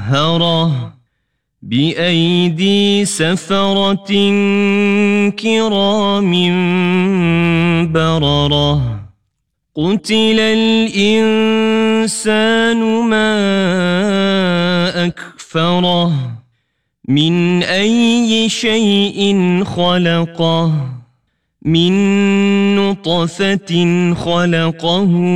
مطهرة بأيدي سفرة كرام بررة قتل الإنسان ما أكفره من أي شيء خلقه من نطفة خلقه